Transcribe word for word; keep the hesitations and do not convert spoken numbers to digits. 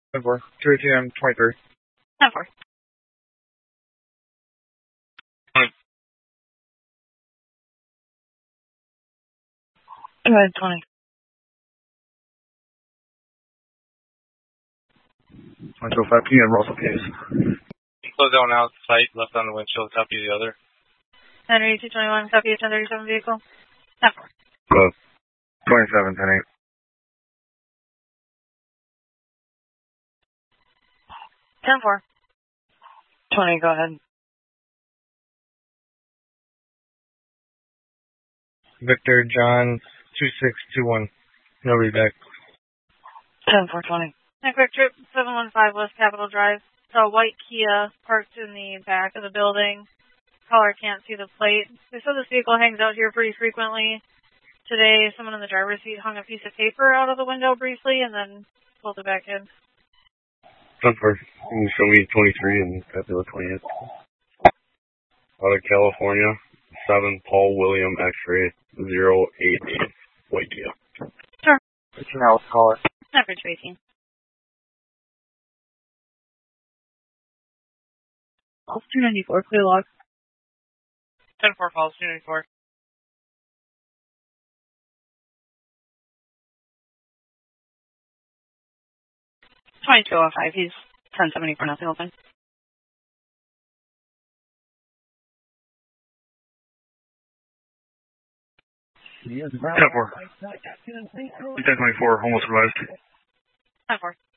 ten four. two eighteen twenty-three. ten four. Go ahead, twenty. one two five P M Russell case. Close out now, sight left on the windshield, copy the other. Henry two twenty-one, copy ten thirty-seven vehicle. ten four. Close. twenty-seven ten eight. ten four. twenty, go ahead. Victor John two six two one. No readback. ten four twenty. Quick Trip seven one five West Capitol Drive. It's a white Kia parked in the back of the building. Caller can't see the plate. They said this vehicle hangs out here pretty frequently. Today, someone in the driver's seat hung a piece of paper out of the window briefly and then pulled it back in. ten four. Can you show me twenty-three and Capilla twenty-eight? Out of California, seven Paul William X-ray zero eight eight white Kia. Sure. Reaching out with caller. Number two eighteen. Calls two ninety-four, clear log. ten four calls, two ninety-four. twenty-two oh five, he's ten seventy-four, nothing open. ten four. ten twenty-four, almost revised. ten four.